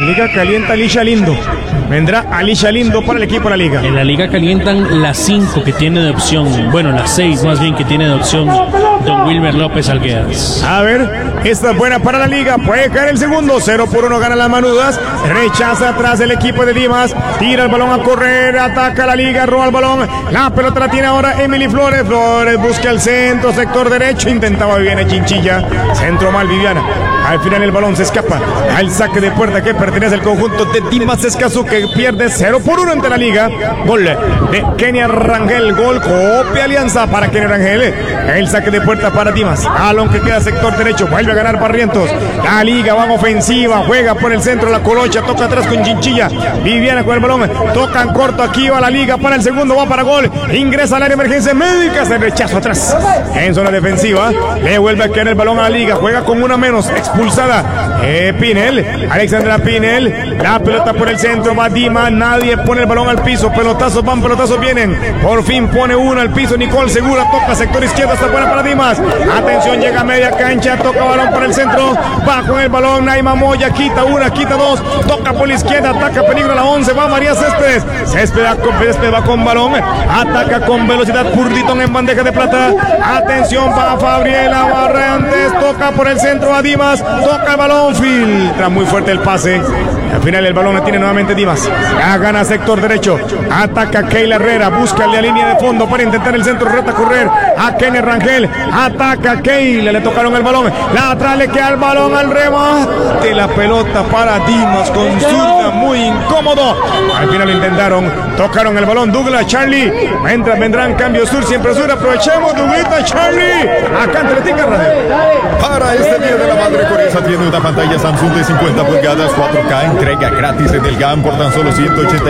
liga calienta Alicia Lindo. Vendrá Alicia Lindo para el equipo de la liga. En la liga calientan las 5 que tiene de opción. Bueno, las 6 más bien que tiene de opción don Wilmer López Alguedas. A ver, esta es buena para la liga. Puede caer el segundo. 0-1 gana las Manudas. Rechaza atrás el equipo de Dimas. Tira el balón a correr. Ataca la liga. Roba el balón. La pelota la tiene ahora Emily Flores. Flores busca el centro. Sector derecho. Intentaba Viviana Chinchilla. Centro mal Viviana. Al final el balón se escapa al saque de puerta que pertenece al conjunto de Dimas Escazú, que pierde 0-1 ante la liga. Gol de Kenia Rangel. Gol copia Alianza para Kenia Rangel. El saque de puerta para Dimas. Balón que queda sector derecho. Vuelve a ganar Barrientos. La liga va en ofensiva. Juega por el centro la Colocha. Toca atrás con Chinchilla. Viviana con el balón. Tocan corto. Aquí va la liga para el segundo. Va para gol. Ingresa al área de emergencia médica. Se rechazo atrás. En zona defensiva. Le vuelve a quedar el balón a la liga. Juega con una menos. Expulsada Pinel. Alexandra Pinel. La pelota por el centro. Va Dima. Nadie pone el balón al piso. Pelotazos van, pelotazos vienen. Por fin pone uno al piso. Nicole Segura. Toca sector izquierdo. Está buena para Dimas. Atención, llega a media cancha. Toca balón por el centro. Va con el balón. Naima Moya. Quita una, quita dos. Toca por la izquierda. Ataca peligro a la 11. Va María Céspedes. Céspedes va con balón. Ataca con velocidad. Purditón en bandeja de plata. Atención, va Fabriela Barrantes. Toca por el centro a Dimas. Toca el balón. Filtra muy fuerte el pase. Al final el balón lo tiene nuevamente Dimas. Ya gana sector derecho. Ataca Keila Herrera. Busca la línea de fondo para intentar el centro. Reta a correr a Kenia Rangel. Ataca Keila. Le tocaron el balón. La atrás le queda el balón al remate. La pelota para Dimas con zurda. Muy incómodo. Al final lo intentaron. Tocaron el balón. Douglas, Charlie. Mientras vendrán cambios sur. Siempre sur. Aprovechemos. Douglita, Charlie. Acá en Teletica Radio. Para este día de la madre, Coreza tiene una pantalla Samsung de 50 pulgadas 4K. Entrega gratis en el GAM por tan solo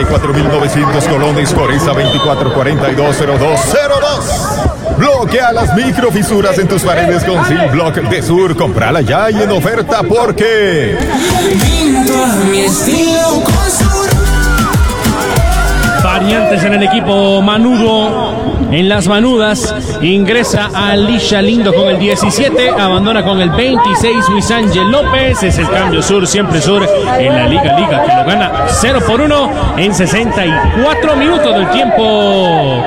184.900 colones. Coreza 24420202. Bloquea las microfisuras en tus paredes con Seal Block de Sur. Comprala ya y en oferta porque Pinto a mi estilo con Sur. Variantes en el equipo manudo. En las Manudas ingresa Alicia Lindo con el 17, abandona con el 26 Luis Ángel López. Es el cambio sur, siempre sur en la liga que lo gana 0-1 en 64 minutos del tiempo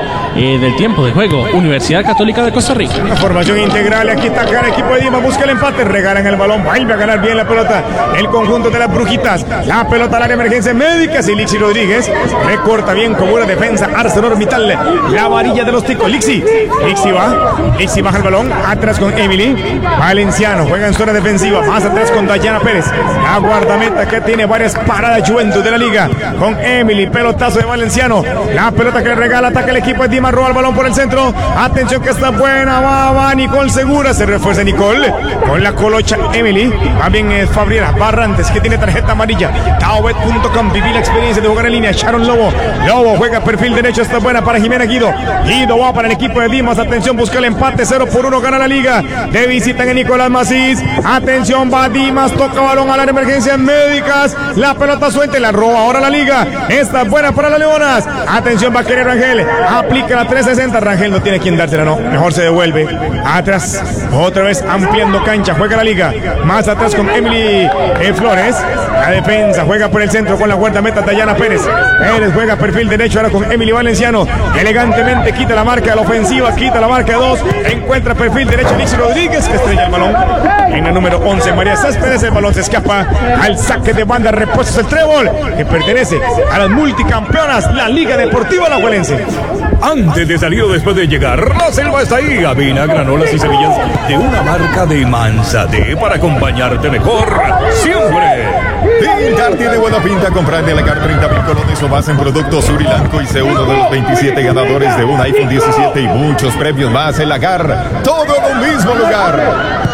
de juego. Universidad Católica de Costa Rica. Una formación integral. Aquí está el equipo de Dima. Busca el empate. Regalan el balón. Vuelve a ganar bien la pelota. El conjunto de las Brujitas. La pelota al área de emergencia médica. Lixi Rodríguez recorta bien con una defensa. ArcelorMittal. La varilla de los ticos. Lixi va. Lixi baja el balón. Atrás con Emily. Valenciano juega en zona defensiva. Más atrás con Dayana Pérez. La guardameta que tiene varias paradas. Juventud de la liga. Con Emily. Pelotazo de Valenciano. La pelota que le regala. Ataca el equipo de Dima. Roba el balón por el centro. Atención que está buena. Va Nicole Segura. Se refuerza Nicole. Con la Colocha Emily. También es Fabriela Barrantes que tiene tarjeta amarilla. Taobet.com. Viví la experiencia de jugar en línea. Sharon Lobo juega perfil derecho. Está buena para Jimena Guido. Guido va para el equipo de Dimas. Atención, busca el empate. 0-1 gana la liga. De visita en Nicolás Macís. Atención, va Dimas. Toca balón a las emergencias médicas. La pelota suelta y la roba ahora la liga. Esta es buena para las Leonas. Atención, va a querer Rangel. Aplica la 360. Rangel no tiene quien dársela, no. Mejor se devuelve. Atrás. Otra vez ampliando cancha. Juega la liga. Más atrás con Emily Flores. La defensa juega por el centro con la guardameta Dayana Pérez. Pérez juega perfil derecho ahora con Emily Valenciano. Elegantemente quita la marca de la ofensiva. Quita la marca de 2. Encuentra perfil derecho Lixi Rodríguez que estrella el balón. En el número 11 María Céspedes. El balón se escapa al saque de banda. Repuestos el trébol que pertenece a las multicampeonas, la Liga Deportiva Alajuelense. Antes de salir o después de llegar, la selva está ahí. Avena, granolas y semillas de una marca de Manzate para acompañarte mejor siempre. Pintar tiene buena pinta. Comprar de la CAR 30.000 colones o más en productos Surilanco y sé uno de los 27 ganadores de un iPhone 17 y muchos premios más en la CAR. Todo en un mismo lugar.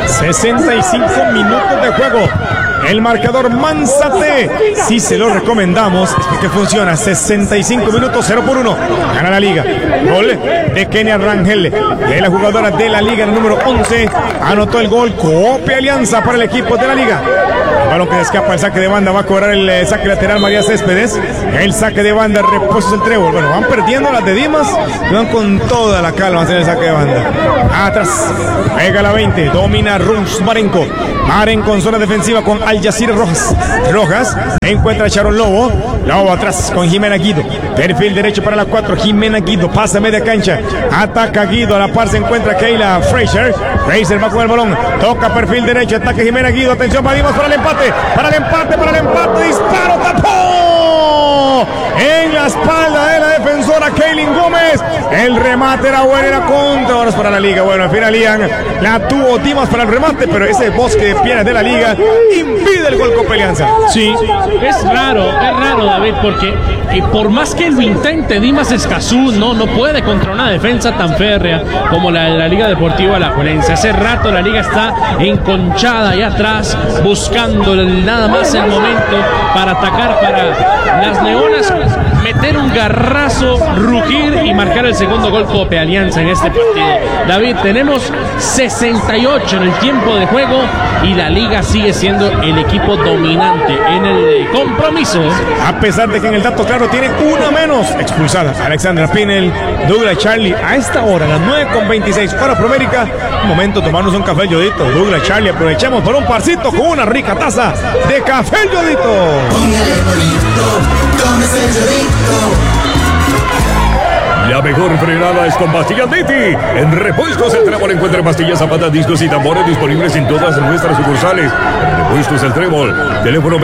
65 minutos de juego. El marcador Manzate. Sí se lo recomendamos. Es porque funciona. 65 minutos 0-1. Gana la liga. Gol de Kenia Rangel. De la jugadora de la liga, el número 11. Anotó el gol. Copia Alianza para el equipo de la liga. balón que se escapa, el saque de banda, va a cobrar el saque lateral María Céspedes. El saque de banda, repuestos el trébol. Bueno, van perdiendo las de Dimas, van con toda la calma a hacer el saque de banda. Atrás, pega la 20, domina Rums Marenco. Marenco en zona defensiva con Al Yacir Rojas. Encuentra a Sharon Lobo. Lobo atrás con Jimena Guido. Perfil derecho para la 4, Jimena Guido. Pasa media cancha. Ataca Guido. A la par se encuentra Keila Fraser. Fraser va con el balón. Toca perfil derecho. Ataca Jimena Guido. Atención, Dimas para el empate. Para el empate. Disparo. Tapó. En la espalda de la defensora Kaylin Gómez. El remate era bueno. Era contra. Ahora es para la liga. Bueno, al final Ian la tuvo Dimas para el remate. Pero ese bosque de piernas de la liga impide el gol Copa Alianza. Sí, es raro, David, porque por más que lo intente, Dimas Escazú no puede contra una defensa tan férrea como la Liga Deportiva Alajuelense. Hace rato la liga está enconchada allá atrás, buscando nada más el momento para atacar, para las leonas meter un garrazo, rugir y marcar el segundo gol Copa Alianza en este partido. David, tenemos 68 en el tiempo de juego y la liga sigue siendo el equipo dominante en el compromiso. A pesar de que en el dato claro tiene una menos expulsada. Alexandra Pinel, Douglas Charlie, a esta hora, las 9:26, hora Promérica. Un momento, tomarnos un café Yodito. Douglas Charlie, aprovechamos por un parcito con una rica taza de café Yodito. La mejor frenada es con Pastillas Niti. En Repuestos El Trébol encuentra pastillas, zapatas, discos y tambores disponibles en todas nuestras sucursales. Repuestos El Trébol, teléfono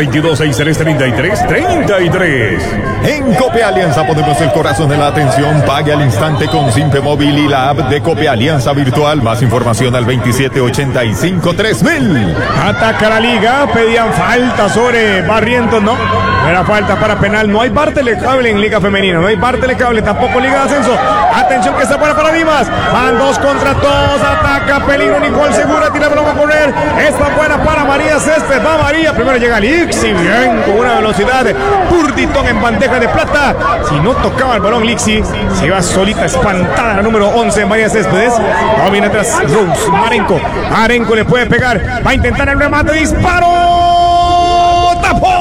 22633333. En Copa Alianza ponemos el corazón de la atención. Pague al instante con Simpe Móvil y la app de Copa Alianza Virtual. Más información al 2785-3000. Ataca la liga, pedían falta sobre Barrientos, no era falta para penal. No hay bar telecable en Liga Femenina, no hay bar telecable, tampoco Liga de Ascenso. Atención que está buena para Dimas, van 2 contra 2, ataca, peligro, Nicole Segura, tira el balón a correr, está buena para María Céspedes, va María, primero llega Lixi, bien, con una velocidad, Purditón en bandeja de plata. Si no tocaba el balón Lixi, se iba solita, espantada la número 11 María Céspedes. No viene atrás Rose, Marenco le puede pegar, va a intentar el remate, disparo,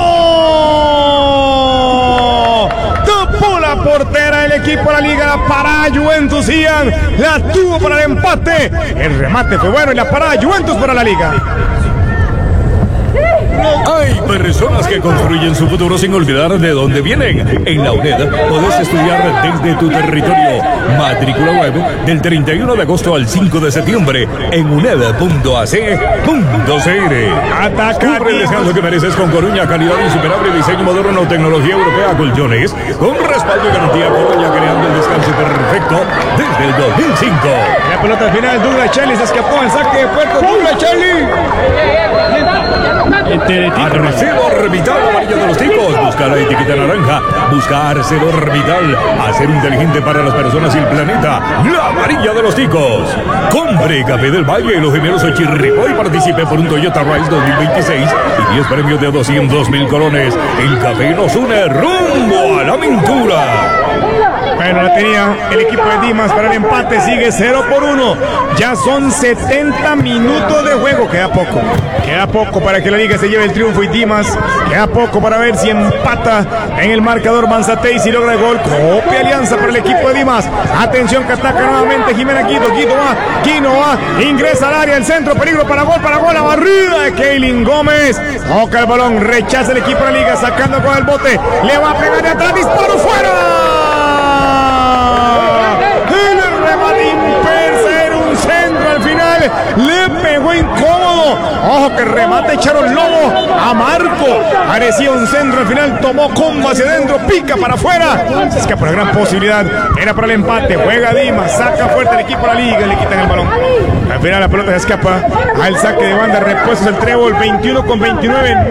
tapó la portera del equipo de la liga, la parada Juventus Ian, la tuvo para el empate, el remate fue bueno y la parada Juventus para la liga. Hay personas que construyen su futuro sin olvidar de dónde vienen. En la UNED podés estudiar desde tu territorio. Matrícula web del 31 de agosto al 5 de septiembre en uned.ac.cr. Ataca. Cubre el descanso que mereces con Coruña, calidad insuperable, diseño moderno, tecnología europea, colchones, con respaldo y garantía. Coruña, creando el descanso perfecto desde el 2005. La pelota al final, Douglas Charlie se escapó en saque de puerto. Douglas Charlie. Arcelo Orbital, amarilla de los ticos. Busca la etiqueta naranja. Busca Arcelo Orbital. Acero inteligente para las personas y el planeta. La amarilla de los ticos. Compre Café del Valle y los gemelos Ochirripoy. Participe por un Toyota Rise 2026 y 10 premios de 200,000 colones. El café nos une rumbo a la aventura. Bueno, la tenía el equipo de Dimas para el empate, sigue 0-1. Ya son 70 minutos de juego, queda poco para que la liga se lleve el triunfo y Dimas, queda poco para ver si empata en el marcador Manzatei, si logra el gol. Copa Alianza para el equipo de Dimas. Atención que ataca nuevamente Jimena Guido va, ingresa al área, el centro, peligro para gol, la barrida de Kaylin Gómez. Toca el balón, rechaza el equipo de la liga, sacando con el bote, le va a pegar de atrás, disparo fuera. Le pegó incómodo. Ojo que remate echaron Lobo a Marco. Parecía un centro al final. Tomó combo hacia adentro. Pica para afuera. Se escapa una gran posibilidad. Era para el empate. Juega Dimas. Saca fuerte el equipo de la liga. Le quitan el balón. Al final la pelota se escapa al saque de banda. Repuestos el trébol. 21-29.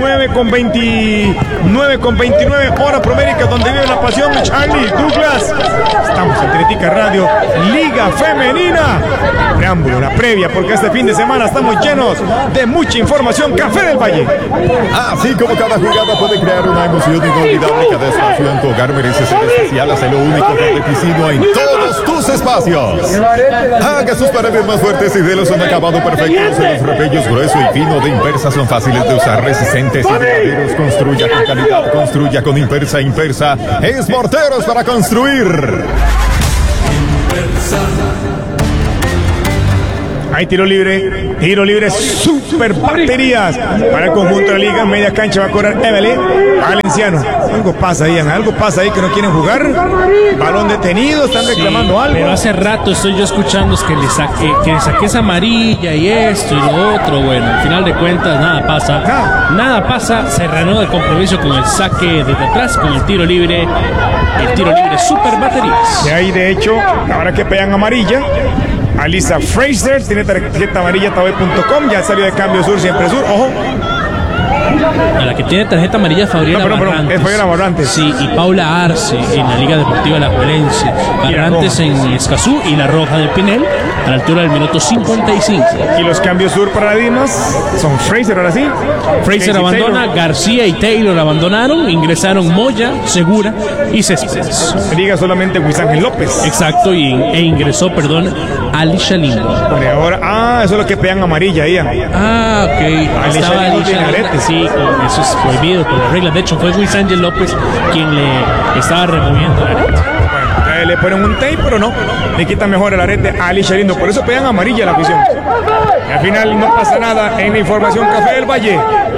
9-29. Hora Promérica donde vive la pasión. Charlie Douglas. Estamos en Teletica Radio. Liga Femenina. Preámbulo, la previa, porque este fin de semana estamos llenos de mucha información. Café del Valle. Así como cada jugada puede crear una emoción inolvidable, cada espacio en tu hogar merece ser especial. Hazlo único, repetitivo en todos tus espacios. Haga sus paredes más fuertes y modelos son acabado perfectos. Los repellos grueso y fino de Impersa son fáciles de usar, resistentes y duraderos. Construya con calidad, construya con Impersa. Impersa es morteros para construir. Hay tiro libre, super baterías para el conjunto de la liga. Media cancha va a cobrar Emily Valenciano. Algo pasa ahí que no quieren jugar. Balón detenido, están reclamando algo. Pero hace rato estoy yo escuchando que le saqué esa amarilla y esto y lo otro. Bueno, al final de cuentas nada pasa. Se reanuda el compromiso con el saque desde atrás, con el tiro libre. El tiro libre super baterías. De ahí, de hecho, ahora que pegan amarilla, Alisa Fraser tiene tarjeta amarilla taoe.com, ya salió de Cambio Sur, siempre Sur, ojo. A la que tiene tarjeta amarilla es Fabriela Barrantes. Es Fabriela Barrantes. Sí, y Paula Arce en la Liga Deportiva La Juelense. Barrantes en Escazú y la roja del Pinel a la altura del minuto 55. Y los Cambios Sur para Dimas son Fraser, ahora sí. Fraser abandona, García y Taylor abandonaron, ingresaron Moya, Segura y Céspedes. Liga solamente Luis Ángel López. Exacto, e ingresó, Alicia Lindo. Bueno, ahora, eso es lo que pegan amarilla ahí. Ok. Estaba Alicia Lindo. Sí, eso es prohibido por las reglas. De hecho, fue Luis Ángel López quien le estaba removiendo la arete. Bueno, le ponen un tape, pero no. Le quitan mejor el arete a Alicia Lindo. Por eso pegan amarilla la afición. Y al final no pasa nada en la información Café del Valle.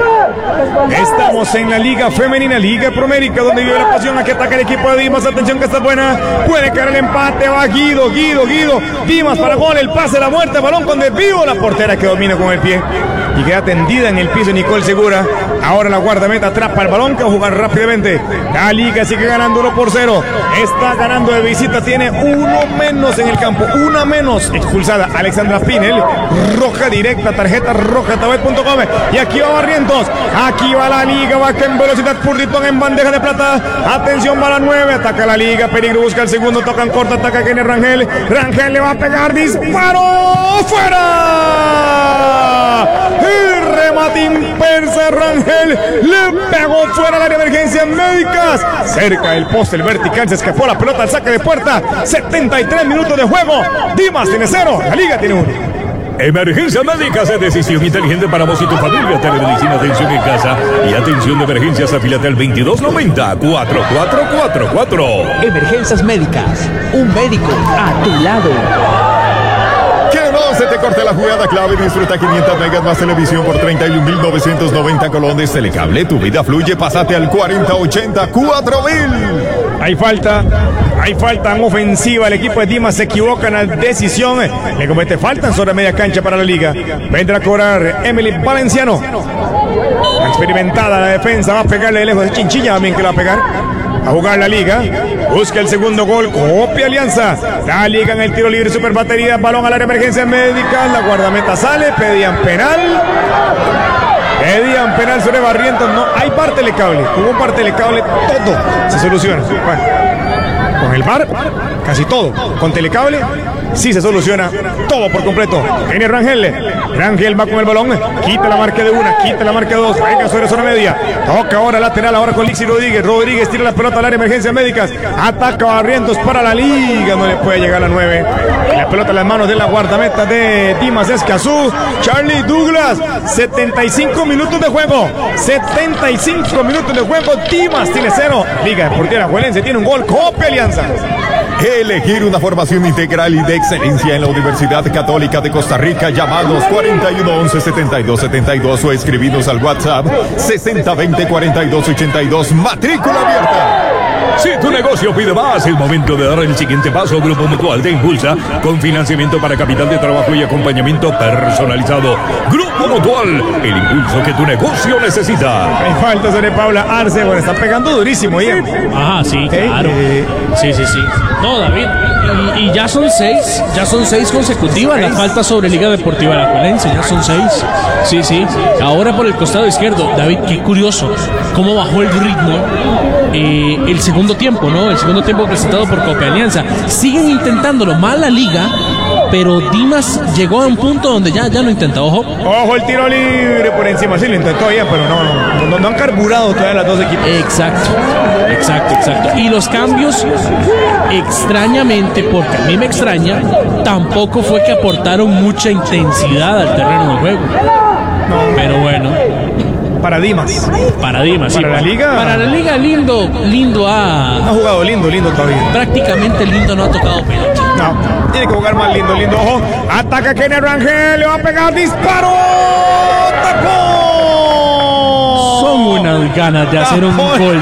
Estamos en la Liga Femenina, Liga Promérica, donde vive la pasión. Aquí ataca el equipo de Dimas. Atención que está buena. Puede caer el empate. Va Guido. Dimas para gol. El pase, la muerte. Balón con desvío. La portera que domina con el pie. Y queda tendida en el piso Nicole Segura. Ahora la guardameta atrapa el balón que va a jugar rápidamente. La Liga sigue ganando 1-0. Está ganando de visita. Tiene uno menos en el campo. Una menos. Expulsada Alexandra Pinel. Roja directa. Tarjeta roja. Taoe.com. Y aquí va Barrientos. Aquí va la Liga. Va en velocidad. Purritón en bandeja de plata. Atención, va la 9. Ataca la Liga. Peligro busca el segundo. Tocan corta. Ataca Kenny Rangel. Rangel le va a pegar. Disparo. ¡Fuera! El remate Impersa. Rangel le pegó fuera del área de emergencias médicas. Cerca del poste, el vertical. Se escapó la pelota al saque de puerta. 73 minutos de juego. Dimas tiene 0. La Liga tiene 1. Emergencia médica es decisión inteligente para vos y tu familia. Telemedicina, atención en casa y atención de emergencias. Afílate al 2290-4444. Emergencias médicas. Un médico a tu lado. Que no se te corte la jugada clave. Disfruta 500 megas más televisión por 31.990 colones. Telecable, tu vida fluye. Pásate al 4080 4000. Hay falta en ofensiva. El equipo de Dimas se equivoca en la decisión. Le comete falta en sobre media cancha para la Liga. Vendrá a cobrar Emily Valenciano. Experimentada la defensa. Va a pegarle de lejos de Chinchilla también que la va a pegar. A jugar la Liga. Busca el segundo gol. Copia Alianza. La Liga en el tiro libre. Super batería. Balón al área de emergencia médica. La guardameta sale. Pedían penal sobre Barrientos. No hay VAR Telecable. Hubo un VAR Telecable. Todo se soluciona. Bueno, con el VAR, casi todo. Con Telecable, sí se soluciona todo por completo. Viene Rangel va con el balón. Quita la marca de una, quita la marca de dos. Venga sobre zona media. Toca ahora lateral, ahora con Lixi Rodríguez. Rodríguez tira la pelota al área de emergencias médicas. Ataca Barrientos para la Liga. No le puede llegar a la 9. La pelota en las manos de la guardameta de Dimas Escazú. Charlie Douglas. 75 minutos de juego. 75 minutos de juego. Dimas tiene 0. Liga Deportiva Juelense tiene un gol. Copia Alianza. Elegir una formación integral y de excelencia en la Universidad Católica de Costa Rica. Llamados 4111-7272 o escribinos al WhatsApp 6020-4282. Matrícula abierta. Si tu negocio pide más, es momento de dar el siguiente paso. Grupo Mutual te impulsa con financiamiento para capital de trabajo y acompañamiento personalizado. Grupo Mutual, el impulso que tu negocio necesita. Hay falta sobre Paula Arce. Bueno, está pegando durísimo, Ian. Ajá, sí, claro. Sí. No, David, y ya son 6 consecutivas las faltas sobre Liga Deportiva La Juelense, ya son 6. Sí. Ahora por el costado izquierdo, David, qué curioso cómo bajó el ritmo el segundo tiempo, ¿no? El segundo tiempo presentado por Copa Alianza. Siguen intentándolo mal la Liga, pero Dimas llegó a un punto donde ya no intenta. Ojo. Ojo el tiro libre por encima. Sí, lo intentó bien, pero no han carburado todavía las dos equipos. Exacto. Y los cambios, extrañamente, porque a mí me extraña, tampoco fue que aportaron mucha intensidad al terreno de juego. Pero bueno. Para Dimas. Sí. Para la liga. Para la liga, lindo ha jugado lindo todavía. Prácticamente lindo no ha tocado pelota. No, tiene que jugar más lindo. Ojo, ataca Kenneth Rangel, le va a pegar, disparo. ¡Tapón! Son unas ganas de hacer un gol.